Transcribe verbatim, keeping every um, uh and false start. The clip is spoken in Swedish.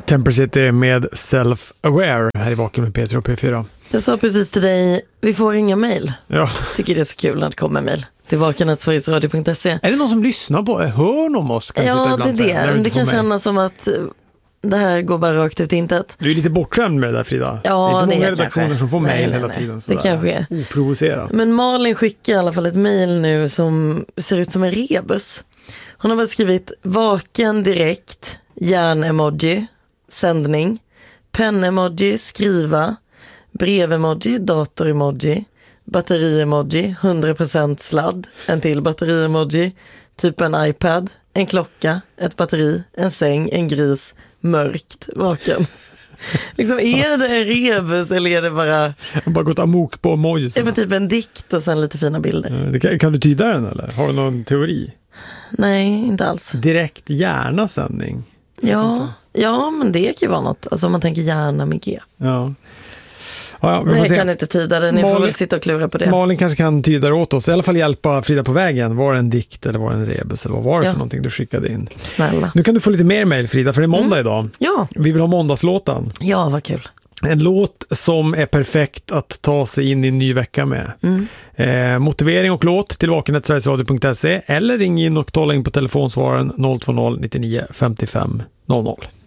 Temper City med Self-Aware här i Vaken med P tre och P fyra. Jag sa precis till dig, vi får inga mejl. Ja. Tycker det är så kul när det kommer mejl. Till vaken at sveriges radio punkt se. Är det någon som lyssnar på, hör om oss? Kan Ja, det är säga, det. Det kan kännas som att det här går bara rakt ut i intet. Du är lite bortskämd med det där, Frida. Ja, det är inte det många är redaktioner kanske. som får Nej, mejl nej, hela nej. tiden. Det kanske är. Oprovocerat. Men Malin skickar i alla fall ett mejl nu som ser ut som en rebus. Hon har bara skrivit vaken direkt, hjärn-emoji, sändning, pen-emoji, skriva, brev-emoji, dator-emoji, batteri-emoji, hundra procent sladd, en till batteri-emoji, typ en iPad, en klocka, ett batteri, en säng, en gris, mörkt, vaken. Liksom, är det en rebus eller är det bara... Jag har bara gått amok på emojis. Är det typ en dikt och sen lite fina bilder? Det kan, kan du tyda den eller? Har du någon teori? Nej, inte alls. Direkt hjärna-sändning. Ja, ja, men det kan ju vara något. Alltså om man tänker hjärna med G. Ja. Ja, ja, vi får Nej, jag se. kan inte tyda det. Ni Malin, får väl sitta och klura på det. Malin kanske kan tyda det åt oss. I alla fall hjälpa Frida på vägen. Var det en dikt eller var det en rebus? Eller vad var det Ja. för någonting du skickade in? Snälla. Nu kan du få lite mer mejl, Frida, för det är måndag mm. idag. Ja. Vi vill ha måndagslåtan. Ja, vad kul. En låt som är perfekt att ta sig in i en ny vecka med. Mm. Eh, motivering och låt till vaken at sveriges radio punkt se eller ring in och tala in på telefonsvaren noll två noll nittionio femtiofem noll noll.